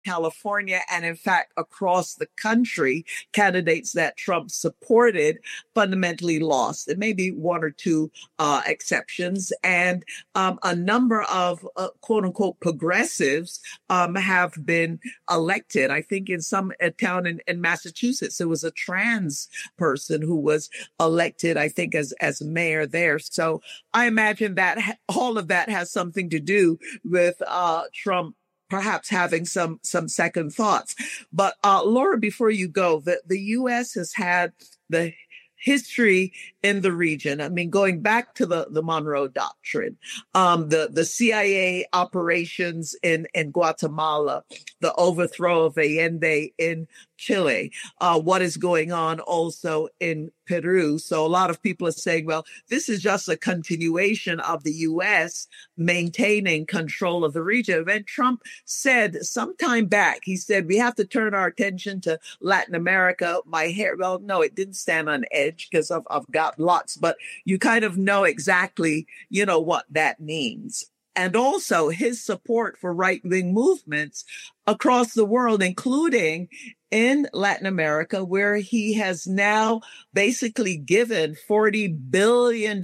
California, and in fact, across the country, candidates that Trump supported fundamentally lost. There may be one or two exceptions, and a number of quote unquote progressives have been elected. I think in some town in Massachusetts, there was a trans person who was elected, I think, as mayor there. So I imagine that all of that has something to do with Trump perhaps having some second thoughts. But Laura, before you go, the U.S. has had the history in the region. I mean, going back to the Monroe Doctrine, the CIA operations in Guatemala, the overthrow of Allende in Chile, what is going on also in Peru. So a lot of people are saying, well, this is just a continuation of the U.S. maintaining control of the region. And Trump said sometime back, he said, we have to turn our attention to Latin America. My hair, well, no, it didn't stand on edge because I've got lots, but you kind of know exactly, what that means. And also his support for right-wing movements across the world, including in Latin America, where he has now basically given $40 billion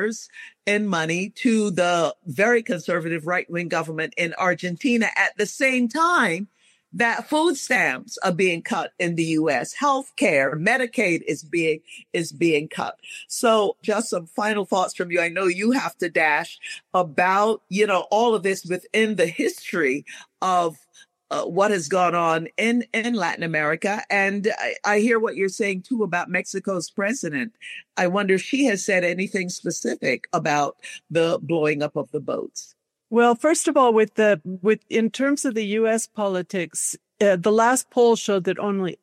in money to the very conservative right-wing government in Argentina at the same time that food stamps are being cut in the U.S. Healthcare, Medicaid is being cut. So just some final thoughts from you. I know you have to dash about, all of this within the history of what has gone on in Latin America. And I hear what you're saying, too, about Mexico's president. I wonder if she has said anything specific about the blowing up of the boats. Well, first of all, in terms of the U.S. politics, the last poll showed that only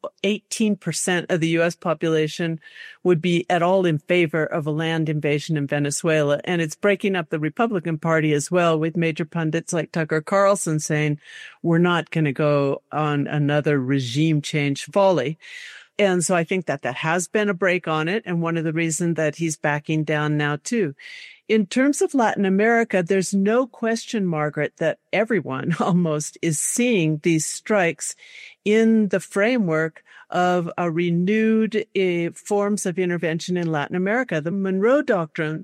18% of the U.S. population would be at all in favor of a land invasion in Venezuela. And it's breaking up the Republican Party as well, with major pundits like Tucker Carlson saying, we're not going to go on another regime change folly. And so I think that has been a break on it, and one of the reasons that he's backing down now, too. In terms of Latin America, there's no question, Margaret, that everyone almost is seeing these strikes in the framework of a renewed forms of intervention in Latin America. The Monroe Doctrine,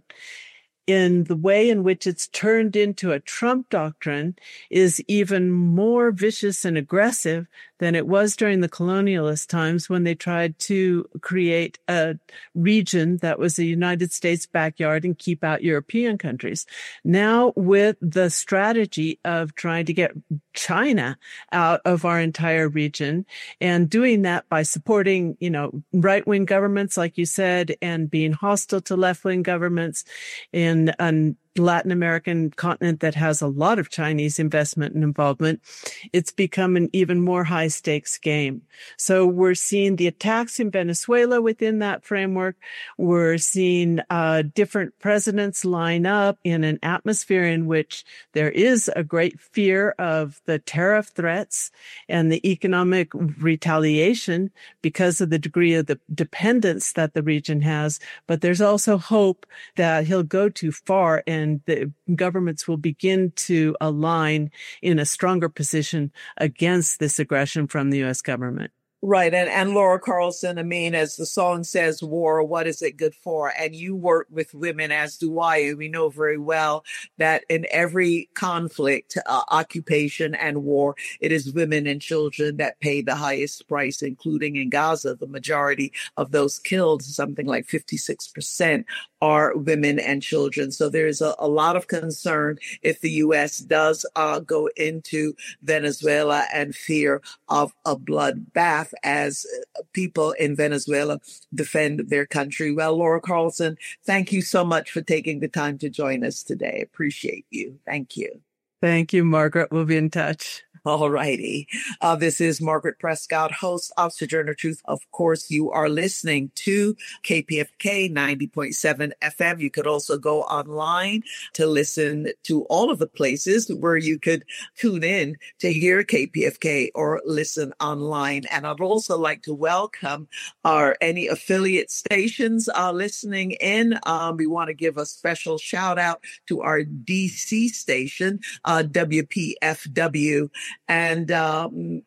in the way in which it's turned into a Trump doctrine, is even more vicious and aggressive than it was during the colonialist times, when they tried to create a region that was the United States backyard and keep out European countries. Now, with the strategy of trying to get China out of our entire region, and doing that by supporting, right-wing governments, like you said, and being hostile to left-wing governments in Latin American continent that has a lot of Chinese investment and involvement, it's become an even more high stakes game. So we're seeing the attacks in Venezuela within that framework. We're seeing different presidents line up in an atmosphere in which there is a great fear of the tariff threats and the economic retaliation because of the degree of the dependence that the region has. But there's also hope that he'll go too far and the governments will begin to align in a stronger position against this aggression from the U.S. government. Right. And Laura Carlson, I mean, as the song says, war, what is it good for? And you work with women, as do I. And we know very well that in every conflict, occupation and war, it is women and children that pay the highest price, including in Gaza. The majority of those killed, something like 56%, are women and children. So there's a lot of concern if the U.S. does go into Venezuela, and fear of a bloodbath as people in Venezuela defend their country. Well, Laura Carlson, thank you so much for taking the time to join us today. Appreciate you. Thank you. Thank you, Margaret. We'll be in touch. All righty. This is Margaret Prescott, host of Sojourner Truth. Of course, you are listening to KPFK 90.7 FM. You could also go online to listen to all of the places where you could tune in to hear KPFK or listen online. And I'd also like to welcome any affiliate stations listening in. We want to give a special shout out to our DC station, WPFW And